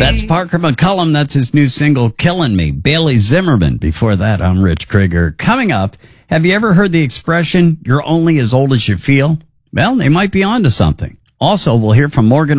That's Parker McCullum. That's his new single, Killing Me. Bailey Zimmerman. Before that, I'm Rich Krieger. Coming up, have you ever heard the expression, you're only as old as you feel? Well, they might be onto something. Also, we'll hear from Morgan